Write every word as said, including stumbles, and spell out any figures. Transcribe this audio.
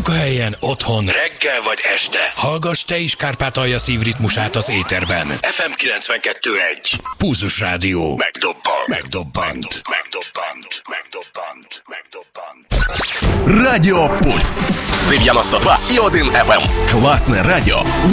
Munkahelyen, otthon, reggel vagy este. Hallgass te is Kárpátalja szívritmusát az éterben. ef em kilencvenkettő egy. Pulzus Rádió. Megdobbant. Megdobbant. Megdobbant. Megdobbant. Megdobbant. Радио Пульс. девяносто два и один эф эм. Классное радио